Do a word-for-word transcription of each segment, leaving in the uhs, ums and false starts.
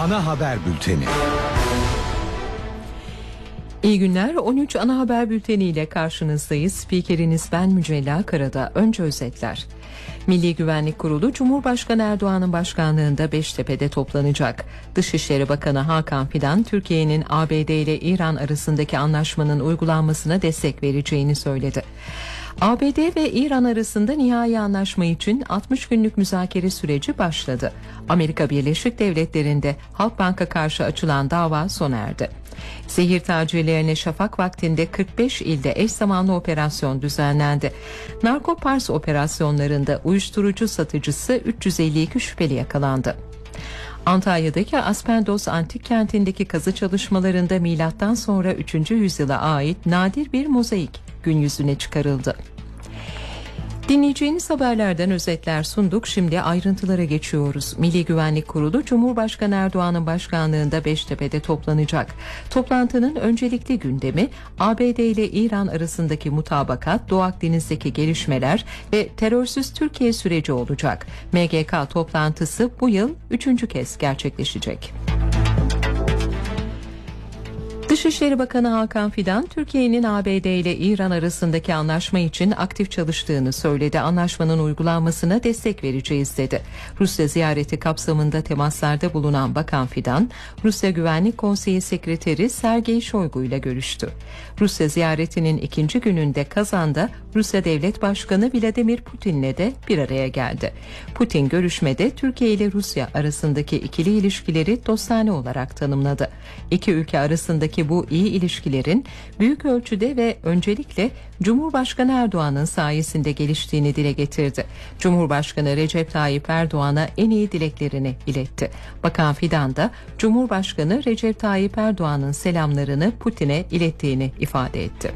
Ana haber bülteni. İyi günler. on üç ana haber bülteni ile karşınızdayız. Spikeriniz ben Mücella Karada. Önce özetler. Milli Güvenlik Kurulu Cumhurbaşkanı Erdoğan'ın başkanlığında Beştepe'de toplanacak. Dışişleri Bakanı Hakan Fidan, Türkiye'nin A B D ile İran arasındaki anlaşmanın uygulanmasına destek vereceğini söyledi. A B D ve İran arasında nihai anlaşma için altmış günlük müzakere süreci başladı. Amerika Birleşik Devletleri'nde Halkbank'a karşı açılan dava sona erdi. Zehir tacirlerine şafak vaktinde kırk beş ilde eş zamanlı operasyon düzenlendi. Narkopars operasyonlarında uyuşturucu satıcısı üç yüz elli iki şüpheli yakalandı. Antalya'daki Aspendos Antik Kenti'ndeki kazı çalışmalarında milattan sonra üçüncü yüzyıla ait nadir bir mozaik gün yüzüne çıkarıldı. Dinleyeceğiniz haberlerden özetler sunduk. Şimdi ayrıntılara geçiyoruz. Milli Güvenlik Kurulu Cumhurbaşkanı Erdoğan'ın başkanlığında Beştepe'de toplanacak. Toplantının öncelikli gündemi A B D ile İran arasındaki mutabakat, Doğu Akdeniz'deki gelişmeler ve terörsüz Türkiye süreci olacak. M G K toplantısı bu yıl üçüncü kez gerçekleşecek. Dışişleri Bakanı Hakan Fidan, Türkiye'nin A B D ile İran arasındaki anlaşma için aktif çalıştığını söyledi. Anlaşmanın uygulanmasına destek vereceğiz dedi. Rusya ziyareti kapsamında temaslarda bulunan Bakan Fidan, Rusya Güvenlik Konseyi Sekreteri Sergey Shoigu ile görüştü. Rusya ziyaretinin ikinci gününde Kazan'da Rusya Devlet Başkanı Vladimir Putin'le de bir araya geldi. Putin görüşmede Türkiye ile Rusya arasındaki ikili ilişkileri dostane olarak tanımladı. İki ülke arasındaki bu iyi ilişkilerin büyük ölçüde ve öncelikle Cumhurbaşkanı Erdoğan'ın sayesinde geliştiğini dile getirdi. Cumhurbaşkanı Recep Tayyip Erdoğan'a en iyi dileklerini iletti. Bakan Fidan da Cumhurbaşkanı Recep Tayyip Erdoğan'ın selamlarını Putin'e ilettiğini ifade etti.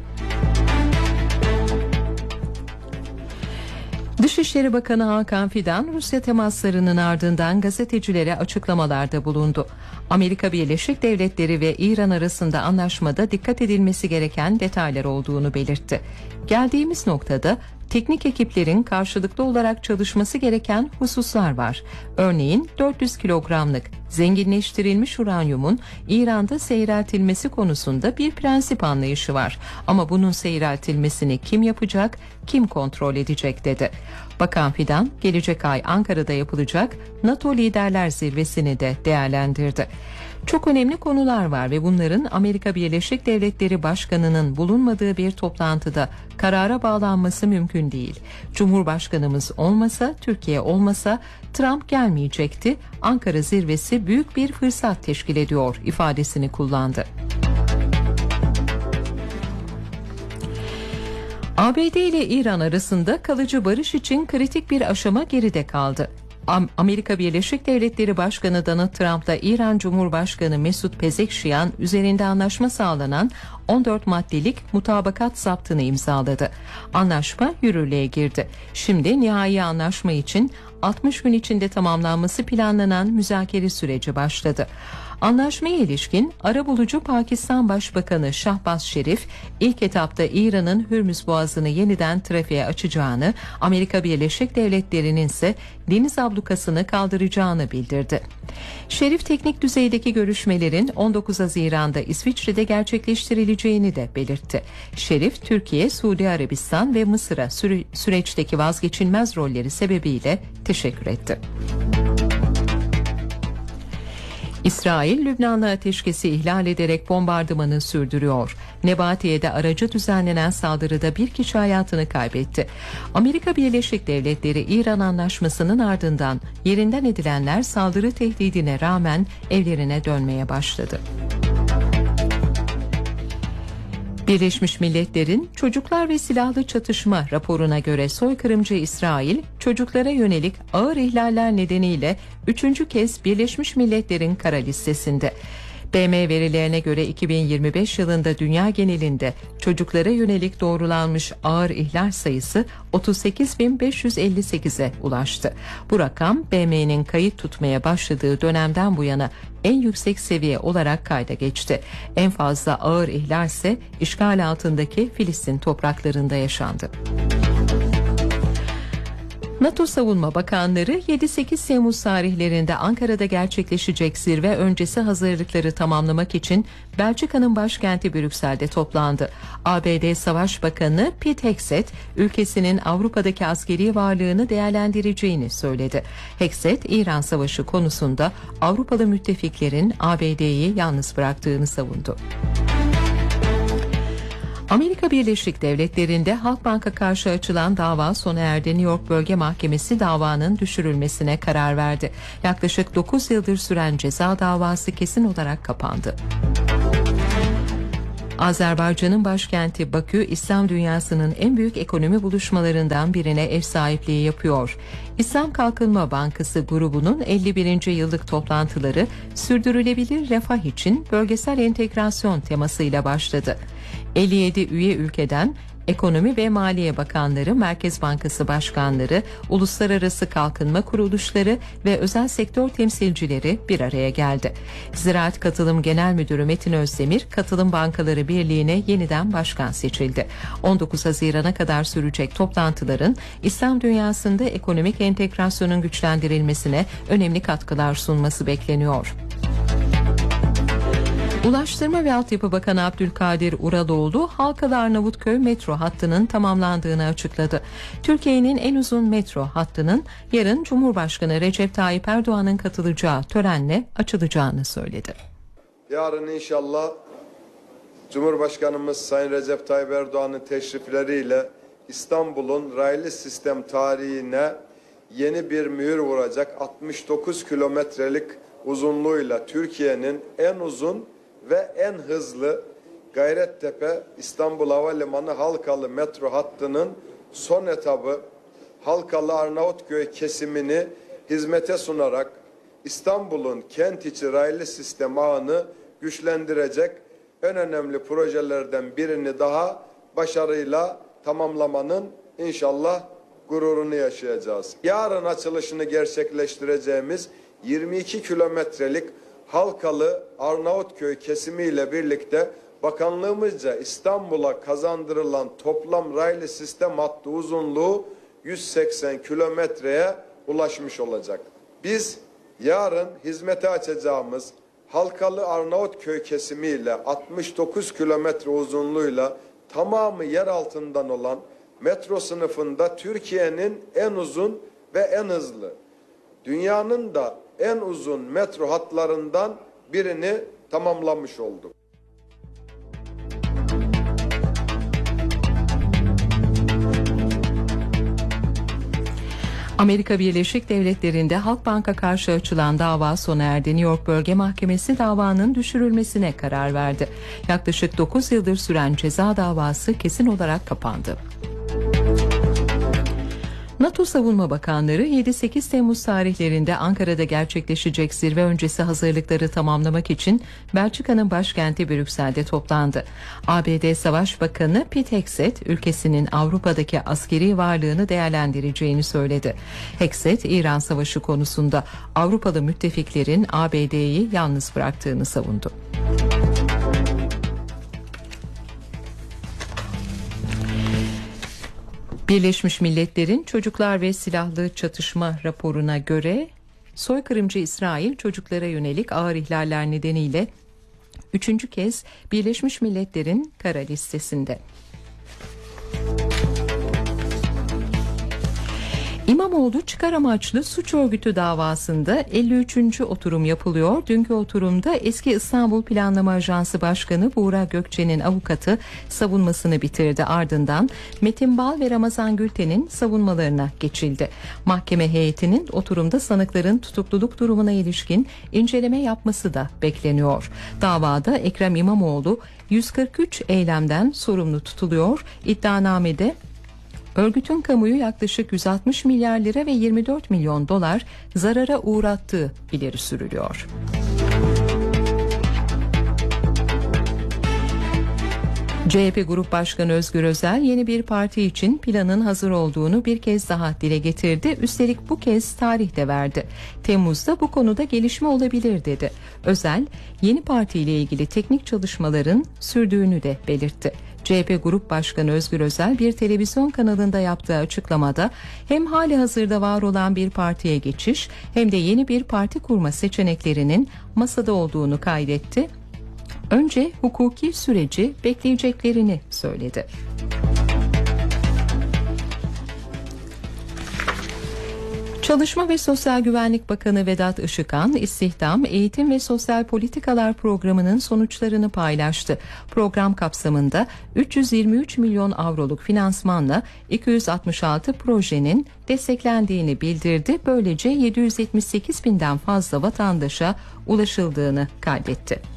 Dışişleri Bakanı Hakan Fidan, Rusya temaslarının ardından gazetecilere açıklamalarda bulundu. Amerika Birleşik Devletleri ve İran arasında anlaşmada dikkat edilmesi gereken detaylar olduğunu belirtti. Geldiğimiz noktada teknik ekiplerin karşılıklı olarak çalışması gereken hususlar var. Örneğin dört yüz kilogramlık zenginleştirilmiş uranyumun İran'da seyreltilmesi konusunda bir prensip anlayışı var. Ama bunun seyreltilmesini kim yapacak, kim kontrol edecek dedi. Bakan Fidan, gelecek ay Ankara'da yapılacak NATO Liderler Zirvesi'ni de değerlendirdi. Çok önemli konular var ve bunların Amerika Birleşik Devletleri Başkanı'nın bulunmadığı bir toplantıda karara bağlanması mümkün değil. Cumhurbaşkanımız olmasa, Türkiye olmasa Trump gelmeyecekti. Ankara zirvesi büyük bir fırsat teşkil ediyor ifadesini kullandı. A B D ile İran arasında kalıcı barış için kritik bir aşama geride kaldı. Amerika Birleşik Devletleri Başkanı Donald Trump'la İran Cumhurbaşkanı Mesut Pezeshkian üzerinde anlaşma sağlanan on dört maddelik mutabakat zaptını imzaladı. Anlaşma yürürlüğe girdi. Şimdi nihai anlaşma için altmış gün içinde tamamlanması planlanan müzakere süreci başladı. Anlaşmaya ilişkin arabulucu Pakistan Başbakanı Şahbaz Şerif, ilk etapta İran'ın Hürmüz Boğazı'nı yeniden trafiğe açacağını, Amerika Birleşik Devletleri'nin ise deniz ablukasını kaldıracağını bildirdi. Şerif, teknik düzeydeki görüşmelerin on dokuz Haziran'da İsviçre'de gerçekleştirileceğini de belirtti. Şerif, Türkiye, Suudi Arabistan ve Mısır'a süre- süreçteki vazgeçilmez rolleri sebebiyle teşekkür etti. İsrail, Lübnan'la ateşkesi ihlal ederek bombardımanı sürdürüyor. Nebatiye'de aracı düzenlenen saldırıda bir kişi hayatını kaybetti. Amerika Birleşik Devletleri İran anlaşmasının ardından yerinden edilenler saldırı tehdidine rağmen evlerine dönmeye başladı. Birleşmiş Milletler'in Çocuklar ve Silahlı Çatışma raporuna göre soykırımcı İsrail, çocuklara yönelik ağır ihlaller nedeniyle üçüncü kez Birleşmiş Milletler'in kara listesinde. B M verilerine göre iki bin yirmi beş yılında dünya genelinde çocuklara yönelik doğrulanmış ağır ihlal sayısı otuz sekiz bin beş yüz elli sekize ulaştı. Bu rakam B M'nin kayıt tutmaya başladığı dönemden bu yana en yüksek seviye olarak kayda geçti. En fazla ağır ihlal ise işgal altındaki Filistin topraklarında yaşandı. NATO Savunma Bakanları yedi sekiz Temmuz tarihlerinde Ankara'da gerçekleşecek zirve öncesi hazırlıkları tamamlamak için Belçika'nın başkenti Brüksel'de toplandı. A B D Savaş Bakanı Pete Hegseth, ülkesinin Avrupa'daki askeri varlığını değerlendireceğini söyledi. Hegseth, İran Savaşı konusunda Avrupalı müttefiklerin A B D'yi yalnız bıraktığını savundu. Amerika Birleşik Devletleri'nde Halkbank'a karşı açılan dava sona erdi. New York Bölge Mahkemesi davanın düşürülmesine karar verdi. Yaklaşık dokuz yıldır süren ceza davası kesin olarak kapandı. Azerbaycan'ın başkenti Bakü, İslam dünyasının en büyük ekonomi buluşmalarından birine ev sahipliği yapıyor. İslam Kalkınma Bankası grubunun elli birinci yıllık toplantıları sürdürülebilir refah için bölgesel entegrasyon temasıyla başladı. elli yedi üye ülkeden Ekonomi ve Maliye Bakanları, Merkez Bankası Başkanları, uluslararası kalkınma kuruluşları ve özel sektör temsilcileri bir araya geldi. Ziraat Katılım Genel Müdürü Metin Özdemir, Katılım Bankaları Birliği'ne yeniden başkan seçildi. on dokuz Haziran'a kadar sürecek toplantıların İslam dünyasında ekonomik entegrasyonun güçlendirilmesine önemli katkılar sunması bekleniyor. Ulaştırma ve Altyapı Bakanı Abdülkadir Uraloğlu, Halkalı-Arnavutköy metro hattının tamamlandığını açıkladı. Türkiye'nin en uzun metro hattının yarın Cumhurbaşkanı Recep Tayyip Erdoğan'ın katılacağı törenle açılacağını söyledi. Yarın inşallah Cumhurbaşkanımız Sayın Recep Tayyip Erdoğan'ın teşrifleriyle İstanbul'un raylı sistem tarihine yeni bir mühür vuracak. altmış dokuz kilometrelik uzunluğuyla Türkiye'nin en uzun ve en hızlı Gayrettepe İstanbul Havalimanı Halkalı metro hattının son etabı Halkalı Arnavutköy kesimini hizmete sunarak İstanbul'un kent içi raylı sistem ağını güçlendirecek en önemli projelerden birini daha başarıyla tamamlamanın inşallah gururunu yaşayacağız. Yarın açılışını gerçekleştireceğimiz yirmi iki kilometrelik Halkalı Arnavutköy kesimiyle birlikte bakanlığımızca İstanbul'a kazandırılan toplam raylı sistem hattı uzunluğu yüz seksen kilometreye ulaşmış olacak. Biz yarın hizmete açacağımız Halkalı Arnavutköy kesimiyle altmış dokuz kilometre uzunluğuyla tamamı yer altından olan metro sınıfında Türkiye'nin en uzun ve en hızlı, dünyanın da en uzun metro hatlarından birini tamamlamış olduk. Amerika Birleşik Devletleri'nde Halkbank'a karşı açılan dava sona erdi. New York Bölge Mahkemesi davanın düşürülmesine karar verdi. Yaklaşık dokuz yıldır süren ceza davası kesin olarak kapandı. NATO Savunma Bakanları yedi sekiz Temmuz tarihlerinde Ankara'da gerçekleşecek zirve öncesi hazırlıkları tamamlamak için Belçika'nın başkenti Brüksel'de toplandı. A B D Savaş Bakanı Pete Hegseth, ülkesinin Avrupa'daki askeri varlığını değerlendireceğini söyledi. Hegseth, İran Savaşı konusunda Avrupalı müttefiklerin A B D'yi yalnız bıraktığını savundu. Birleşmiş Milletler'in Çocuklar ve Silahlı Çatışma raporuna göre soykırımcı İsrail çocuklara yönelik ağır ihlaller nedeniyle üçüncü kez Birleşmiş Milletler'in kara listesinde. İmamoğlu çıkar amaçlı suç örgütü davasında elli üçüncü oturum yapılıyor. Dünkü oturumda eski İstanbul Planlama Ajansı Başkanı Buğra Gökçe'nin avukatı savunmasını bitirdi. Ardından Metin Bal ve Ramazan Gülten'in savunmalarına geçildi. Mahkeme heyetinin oturumda sanıkların tutukluluk durumuna ilişkin inceleme yapması da bekleniyor. Davada Ekrem İmamoğlu yüz kırk üç eylemden sorumlu tutuluyor. İddianamede örgütün kamuyu yaklaşık yüz altmış milyar lira ve yirmi dört milyon dolar zarara uğrattığı ileri sürülüyor. C H P Grup Başkanı Özgür Özel yeni bir parti için planın hazır olduğunu bir kez daha dile getirdi. Üstelik bu kez tarih de verdi. Temmuz'da bu konuda gelişme olabilir dedi. Özel, yeni partiyle ilgili teknik çalışmaların sürdüğünü de belirtti. C H P Grup Başkanı Özgür Özel bir televizyon kanalında yaptığı açıklamada hem hali hazırda var olan bir partiye geçiş hem de yeni bir parti kurma seçeneklerinin masada olduğunu kaydetti. Önce hukuki süreci bekleyeceklerini söyledi. Çalışma ve Sosyal Güvenlik Bakanı Vedat Işıkhan, İstihdam, Eğitim ve Sosyal Politikalar Programı'nın sonuçlarını paylaştı. Program kapsamında üç yüz yirmi üç milyon avroluk finansmanla iki yüz altmış altı projenin desteklendiğini bildirdi. Böylece yedi yüz yetmiş sekiz binden fazla vatandaşa ulaşıldığını kaydetti.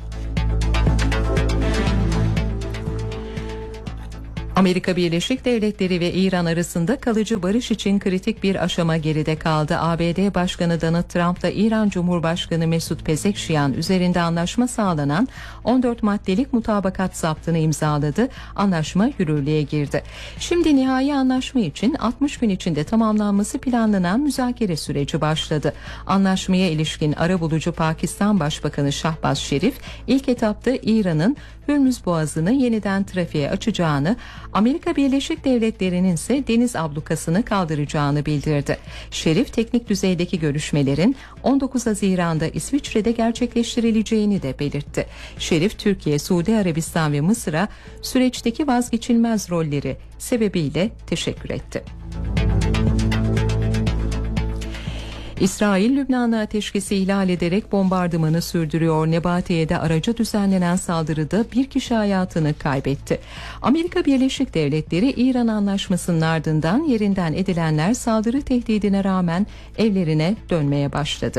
Amerika Birleşik Devletleri ve İran arasında kalıcı barış için kritik bir aşama geride kaldı. A B D Başkanı Donald Trump'la İran Cumhurbaşkanı Mesut Pezeshkian üzerinde anlaşma sağlanan on dört maddelik mutabakat zaptını imzaladı. Anlaşma yürürlüğe girdi. Şimdi nihai anlaşma için altmış gün içinde tamamlanması planlanan müzakere süreci başladı. Anlaşmaya ilişkin arabulucu Pakistan Başbakanı Şahbaz Şerif ilk etapta İran'ın Hürmüz Boğazı'nı yeniden trafiğe açacağını, Amerika Birleşik Devletleri'nin ise deniz ablukasını kaldıracağını bildirdi. Şerif teknik düzeydeki görüşmelerin on dokuz Haziran'da İsviçre'de gerçekleştirileceğini de belirtti. Şerif, Türkiye, Suudi Arabistan ve Mısır'a süreçteki vazgeçilmez rolleri sebebiyle teşekkür etti. İsrail, Lübnan'la ateşkesi ihlal ederek bombardımanı sürdürüyor. Nebatiye'de araca düzenlenen saldırıda bir kişi hayatını kaybetti. Amerika Birleşik Devletleri, İran anlaşmasının ardından yerinden edilenler saldırı tehdidine rağmen evlerine dönmeye başladı.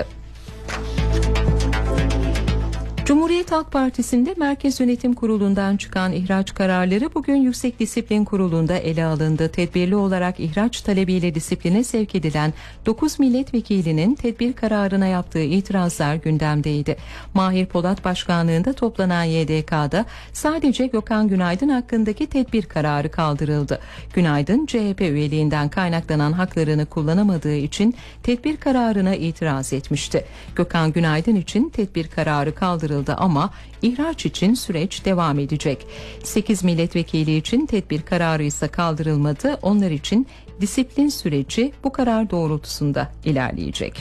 Cumhuriyet Halk Partisi'nde Merkez Yönetim Kurulu'ndan çıkan ihraç kararları bugün Yüksek Disiplin Kurulu'nda ele alındı. Tedbirli olarak ihraç talebiyle disipline sevk edilen dokuz milletvekilinin tedbir kararına yaptığı itirazlar gündemdeydi. Mahir Polat başkanlığında toplanan Y D K'da sadece Gökhan Günaydın hakkındaki tedbir kararı kaldırıldı. Günaydın, C H P üyeliğinden kaynaklanan haklarını kullanamadığı için tedbir kararına itiraz etmişti. Gökhan Günaydın için tedbir kararı kaldırıldı ama ihraç için süreç devam edecek. sekiz milletvekili için tedbir kararı ise kaldırılmadı. Onlar için disiplin süreci bu karar doğrultusunda ilerleyecek.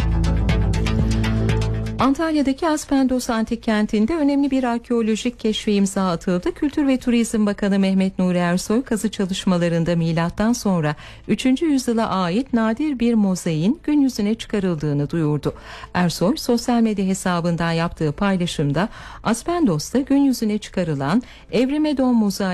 Antalya'daki Aspendos Antik Kenti'nde önemli bir arkeolojik keşfe imza atıldı. Kültür ve Turizm Bakanı Mehmet Nuri Ersoy kazı çalışmalarında milattan sonra üçüncü yüzyıla ait nadir bir mozaiğin gün yüzüne çıkarıldığını duyurdu. Ersoy sosyal medya hesabından yaptığı paylaşımda Aspendos'ta gün yüzüne çıkarılan Evrimedon mozaiği